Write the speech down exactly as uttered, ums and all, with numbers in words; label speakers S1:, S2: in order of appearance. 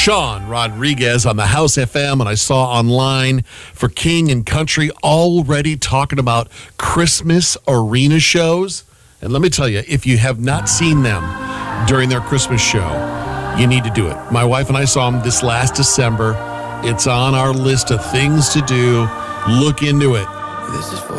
S1: Sean Rodriguez on the House F M, and I saw online for King and Country already talking about Christmas arena shows. And let me tell you, if you have not seen them during their Christmas show, you need to do it. My wife and I saw them this last December. It's on our list of things to do. Look into it.
S2: This is for